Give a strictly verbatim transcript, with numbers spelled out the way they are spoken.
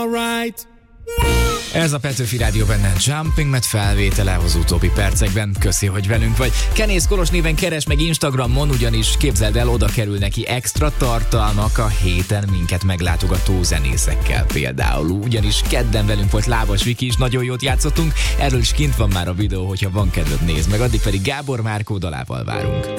Ez a Petőfi Rádió benne Jumping Met felvétele az utóbbi percekben. Köszi, hogy velünk vagy. Kenész Kolos néven keres meg Instagramon, ugyanis képzeld el, oda kerül neki extra tartalmak a héten minket meglátogató zenészekkel például. Ugyanis kedden velünk volt Lábas Viki is, nagyon jót játszottunk. Erről is kint van már a videó, hogyha van kedved, nézd meg. Addig pedig Gábor Márkó dalával várunk.